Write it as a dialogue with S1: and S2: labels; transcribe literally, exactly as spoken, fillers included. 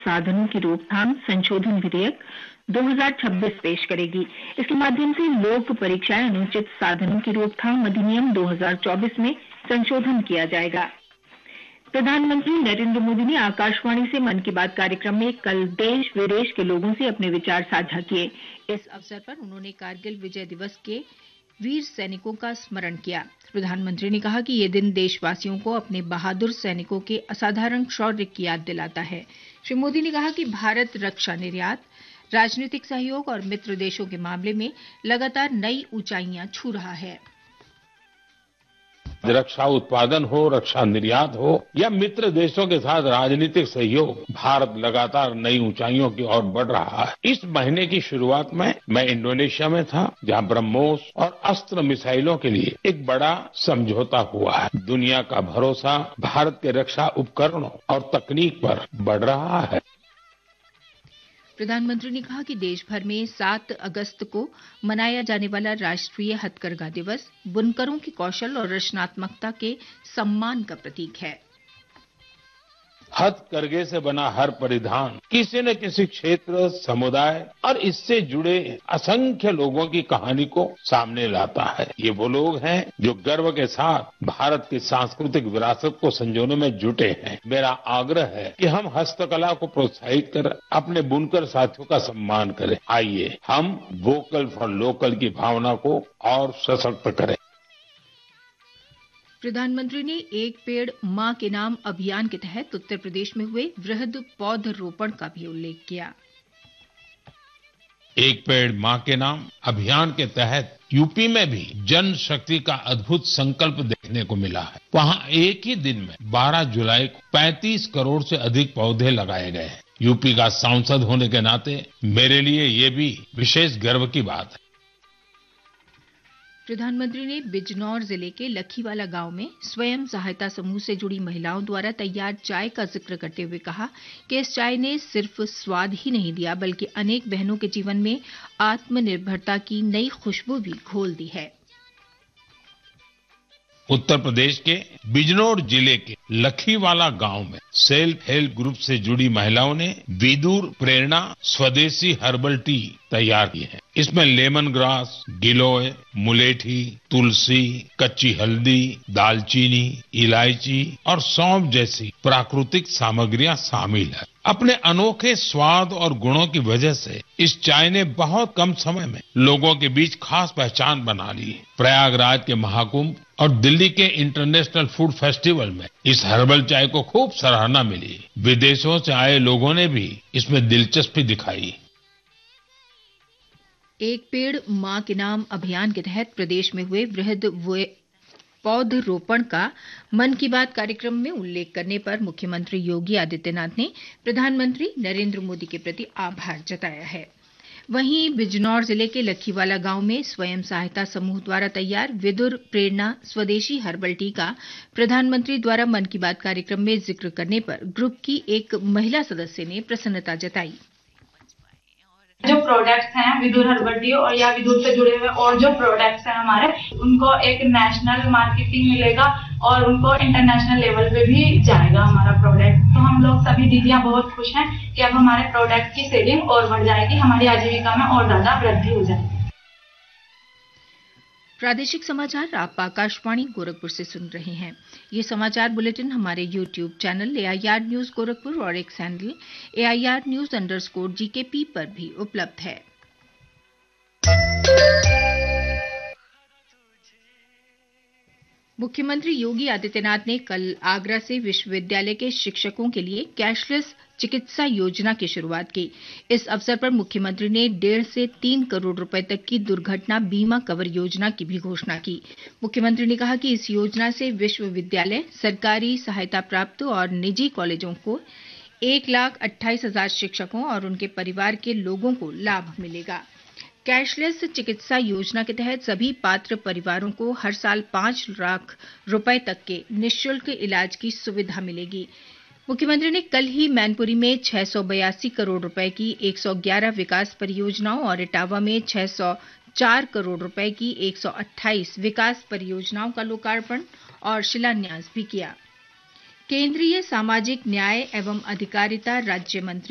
S1: साधनों की रोकथाम संशोधन विधेयक दो हज़ार छब्बीस पेश करेगी। इसके माध्यम से लोक परीक्षाएं अनुचित साधनों की रोकथाम अधिनियम दो हज़ार चौबीस में संशोधन किया जाएगा। प्रधानमंत्री नरेंद्र मोदी ने आकाशवाणी से मन की बात कार्यक्रम में कल देश विदेश के लोगों से अपने विचार साझा किए। इस अवसर पर उन्होंने कारगिल विजय दिवस के वीर सैनिकों का स्मरण किया। प्रधानमंत्री ने कहा कि ये दिन देशवासियों को अपने बहादुर सैनिकों के असाधारण शौर्य की याद दिलाता है। श्री मोदी ने कहा कि भारत रक्षा निर्यात, राजनीतिक सहयोग और मित्र देशों के मामले में लगातार नई ऊंचाइयां छू रहा है।
S2: रक्षा उत्पादन हो, रक्षा निर्यात हो या मित्र देशों के साथ राजनीतिक सहयोग, भारत लगातार नई ऊंचाइयों की ओर बढ़ रहा है। इस महीने की शुरुआत में मैं इंडोनेशिया में था, जहां ब्रह्मोस और अस्त्र मिसाइलों के लिए एक बड़ा समझौता हुआ है। दुनिया का भरोसा भारत के रक्षा उपकरणों और तकनीक पर बढ़ रहा है।
S1: प्रधानमंत्री ने कहा कि देश भर में सात अगस्त को मनाया जाने वाला राष्ट्रीय हथकरघा दिवस बुनकरों के कौशल और रचनात्मकता के सम्मान का प्रतीक है।
S2: हथकरघे से बना हर परिधान किसी न किसी क्षेत्र, समुदाय और इससे जुड़े असंख्य लोगों की कहानी को सामने लाता है। ये वो लोग हैं जो गर्व के साथ भारत की सांस्कृतिक विरासत को संजोने में जुटे हैं। मेरा आग्रह है कि हम हस्तकला को प्रोत्साहित कर अपने बुनकर साथियों का सम्मान करें। आइए हम वोकल फॉर लोकल की भावना को और सशक्त करें।
S1: प्रधानमंत्री ने एक पेड़ मां के नाम अभियान के तहत उत्तर प्रदेश में हुए वृहद पौधरोपण का भी उल्लेख किया।
S2: एक पेड़ मां के नाम अभियान के तहत यूपी में भी जन शक्ति का अद्भुत संकल्प देखने को मिला है। वहां एक ही दिन में बारह जुलाई को पैंतीस करोड़ से अधिक पौधे लगाए गए हैं। यूपी का सांसद होने के नाते मेरे लिए ये भी विशेष गर्व की बात है।
S1: प्रधानमंत्री ने बिजनौर जिले के लखीवाला गांव में स्वयं सहायता समूह से जुड़ी महिलाओं द्वारा तैयार चाय का जिक्र करते हुए कहा कि इस चाय ने सिर्फ स्वाद ही नहीं दिया, बल्कि अनेक बहनों के जीवन में आत्मनिर्भरता की नई खुशबू भी घोल दी है।
S2: उत्तर प्रदेश के बिजनौर जिले के लखीवाला गांव में सेल्फ हेल्प ग्रुप से जुड़ी महिलाओं ने विदुर प्रेरणा स्वदेशी हर्बल टी तैयार की है। इसमें लेमन ग्रास, गिलोय, मुलेठी, तुलसी, कच्ची हल्दी, दालचीनी, इलायची और सौंफ जैसी प्राकृतिक सामग्रियां शामिल है। अपने अनोखे स्वाद और गुणों की वजह से इस चाय ने बहुत कम समय में लोगों के बीच खास पहचान बना ली। प्रयागराज के महाकुंभ और दिल्ली के इंटरनेशनल फूड फेस्टिवल में इस हर्बल चाय को खूब सराहना मिली। विदेशों से आए लोगों ने भी इसमें दिलचस्पी दिखाई। एक पेड़ मां के नाम अभियान के तहत प्रदेश में हुए वृहद पौधरोपण का मन की बात कार्यक्रम में उल्लेख करने पर मुख्यमंत्री योगी आदित्यनाथ ने प्रधानमंत्री नरेंद्र मोदी के प्रति आभार जताया है। वहीं बिजनौर जिले के लखीवाला गांव में स्वयं सहायता समूह द्वारा तैयार विदुर प्रेरणा स्वदेशी हर्बल टी का प्रधानमंत्री द्वारा मन की बात कार्यक्रम में जिक्र करने पर ग्रुप की एक महिला सदस्य ने प्रसन्नता जताई।
S3: जो प्रोडक्ट्स हैं विदुर हर्बल टी और या विदुर से जुड़े हुए और जो प्रोडक्ट्स हैं हमारे, उनको एक नेशनल मार्केटिंग मिलेगा और उनको इंटरनेशनल लेवल पे भी जाएगा हमारा प्रोडक्ट। तो हम लोग सभी दीदियां बहुत खुश हैं कि अब हमारे प्रोडक्ट की सेलिंग और बढ़ जाएगी, हमारी आजीविका में और ज्यादा वृद्धि हो जाएगी।
S1: प्रादेशिक समाचार आप आकाशवाणी गोरखपुर से सुन रहे हैं। ये समाचार बुलेटिन हमारे YouTube channel AIR news Gorakhpur और x handle AIR news underscore GKP पर भी उपलब्ध है। मुख्यमंत्री योगी आदित्यनाथ ने कल आगरा से विश्वविद्यालय के शिक्षकों के लिए कैशलेस चिकित्सा योजना की शुरुआत की। इस अवसर पर मुख्यमंत्री ने डेढ़ से तीन करोड़ रुपए तक की दुर्घटना बीमा कवर योजना की भी घोषणा की। मुख्यमंत्री ने कहा कि इस योजना से विश्वविद्यालय, सरकारी सहायता प्राप्त और निजी कॉलेजों को एक लाख अट्ठाईस हजार शिक्षकों और उनके परिवार के लोगों को लाभ मिलेगा। कैशलेस चिकित्सा योजना के तहत सभी पात्र परिवारों को हर साल पांच लाख रुपए तक के निःशुल्क इलाज की सुविधा मिलेगी। मुख्यमंत्री ने कल ही मैनपुरी में छह सौ बयासी करोड़ रुपए की एक सौ ग्यारह विकास परियोजनाओं और इटावा में छह सौ चार करोड़ रुपए की एक सौ अट्ठाईस विकास परियोजनाओं का लोकार्पण और शिलान्यास भी किया। केंद्रीय सामाजिक न्याय एवं अधिकारिता राज्य मंत्री